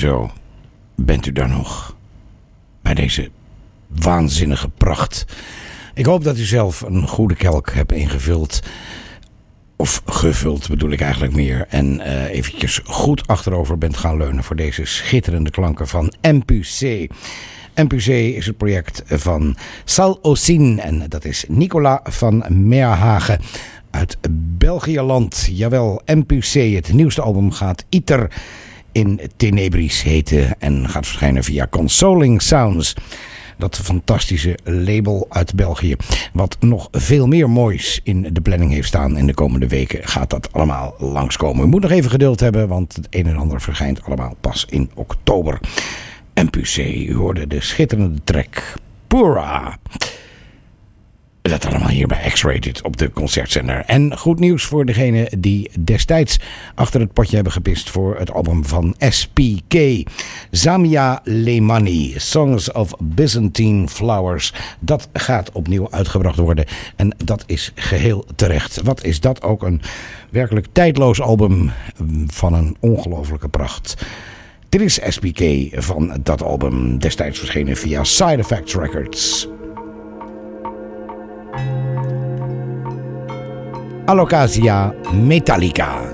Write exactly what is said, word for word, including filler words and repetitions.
Zo, bent u daar nog? Bij deze waanzinnige pracht. Ik hoop dat u zelf een goede kelk hebt ingevuld. Of gevuld bedoel ik eigenlijk meer. En uh, eventjes goed achterover bent gaan leunen voor deze schitterende klanken van Impucé. Impucé is het project van Sal Osin. En dat is Nicolas van Meerhagen uit België-land. Jawel, Impucé. Het nieuwste album gaat Iter in Tenebris heten. En gaat verschijnen via Consoling Sounds. Dat fantastische label uit België. Wat nog veel meer moois in de planning heeft staan. In de komende weken gaat dat allemaal langskomen. U moet nog even geduld hebben, want het een en ander verschijnt allemaal pas in oktober. Impucé, u hoorde de schitterende track Pura. Dat allemaal hier bij X-Rated op de concertzender. En goed nieuws voor degenen die destijds achter het potje hebben gepist voor het album van S P K. Zamia Lemani, Songs of Byzantine Flowers. Dat gaat opnieuw uitgebracht worden. En dat is geheel terecht. Wat is dat ook een werkelijk tijdloos album van een ongelofelijke pracht. Dit is S P K van dat album, destijds verschenen via Side Effects Records. Allocasia Metallica.